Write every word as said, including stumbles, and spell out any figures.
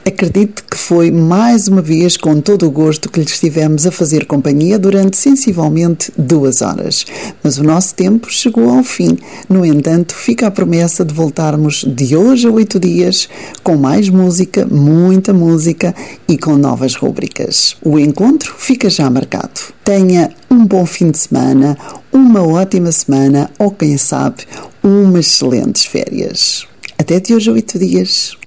Acredito que foi mais uma vez com todo o gosto que lhe estivemos a fazer companhia durante sensivelmente duas horas. Mas o nosso tempo chegou ao fim. No entanto, fica a promessa de voltarmos de hoje a oito dias com mais música, muita música e com novas rúbricas. O encontro fica já marcado. Tenha um bom fim de semana, uma ótima semana ou, quem sabe, umas excelentes férias. Até de hoje a oito dias.